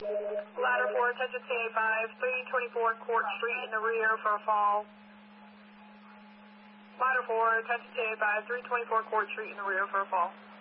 Ladder 4, attention TA5, 324 Court Street in the rear for a fall. Ladder 4, attention TA5, 324 Court Street in the rear for a fall.